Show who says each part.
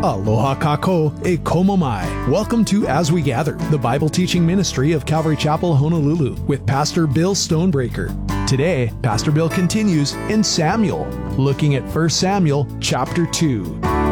Speaker 1: Aloha kako e komo mai. Welcome to As We Gather, the Bible teaching ministry of Calvary Chapel, Honolulu, with Pastor Bill Stonebreaker. Today, Pastor Bill continues in Samuel, looking at 1 Samuel chapter 2.